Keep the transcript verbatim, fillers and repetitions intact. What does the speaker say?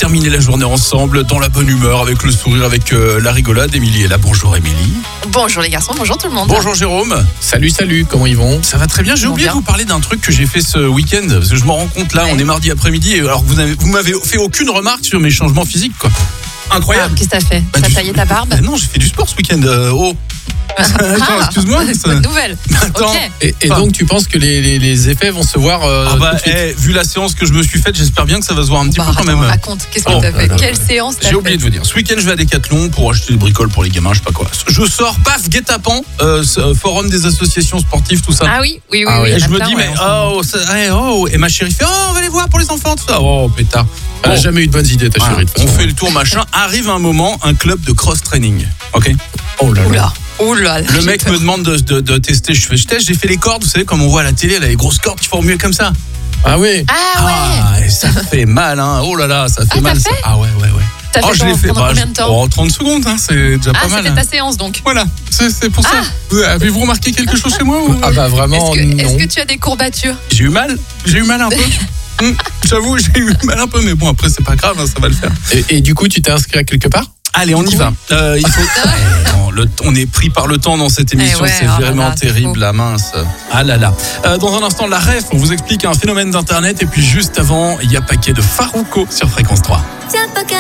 terminer la journée ensemble, dans la bonne humeur, avec le sourire, avec euh, la rigolade. Émilie est là. Bonjour Émilie. Bonjour les garçons, bonjour tout le monde. Bonjour Jérôme. Salut, salut, comment ils vont? Ça va très bien. J'ai Bon, oublié bien. de vous parler d'un truc que j'ai fait ce week-end, parce que je me rends compte là, Ouais. on est mardi après-midi, et alors que vous, avez, vous m'avez fait aucune remarque sur mes changements physiques, quoi. Ah, Incroyable. qu'est-ce que t'as fait? Bah, T'as du- taillé ta barbe? Bah non, j'ai fait du sport ce week-end. euh, oh. Attends, excuse-moi. c'est ça- bonne nouvelle. Attends. Ok. Et, et donc tu penses que les, les, les effets vont se voir euh, Ah bah, tout de suite? eh, vu la séance que je me suis faite, j'espère bien que ça va se voir un petit Bah, peu quand attends, même. raconte, qu'est-ce que Oh t'as là fait? là Quelle là. séance t'as J'ai oublié fait? de vous dire, ce week-end je vais à Decathlon pour acheter des bricoles pour les gamins, je sais pas quoi. Je sors, paf, guet-apens, euh, ce, euh, forum des associations sportives, tout ça. Ah oui, oui, oui. Ah oui, oui. il y Et en a je me plein, dis, ouais, mais en ce moment. oh, ça- eh, oh, et ma chérie fait, oh, on va les voir pour les enfants, tout ça. Oh, pétard. Elle a Bon, jamais eu de bonnes idées, ta voilà, chérie. de toute on façon. fait le tour, machin. Arrive un moment, un club de cross-training. Ok. Oh là là. Oula, oula. Le mec me demande de, de, de tester. Je fais, je teste, j'ai fait les cordes, vous savez, comme on voit à la télé, elle a les grosses cordes qui font mieux comme ça. Ah oui. Ah ouais. Ah, et ça fait mal, hein. Oh là là, ça fait Ah, mal. t'as ça. fait Ah ouais, ouais, ouais. T'as oh, fait je l'ai pendant- fait pendant bah, combien je- de temps? oh, trente secondes, hein, c'est déjà Ah, pas mal. c'était hein. ta séance donc. Voilà, c'est c'est pour ça. Ah. Vous- Avez-vous remarqué quelque chose chez moi ou... Ah bah vraiment Est-ce que, non. est-ce que tu as des courbatures? J'ai eu mal, j'ai eu mal un peu. Hum, J'avoue, j'ai eu mal un peu, mais bon, après, c'est pas grave, hein, ça va le faire. Et, et du coup, tu t'es inscrit à quelque part? Allez, on y va. Euh, il faut... Eh, non, le- on est pris par le temps dans cette émission, Eh ouais, c'est oh là vraiment là, c'est terrible, fou. la mince. Ah là là. Euh, dans un instant, la ref, on vous explique un phénomène d'internet, et puis juste avant, il y a paquet de Farouko sur Fréquence trois.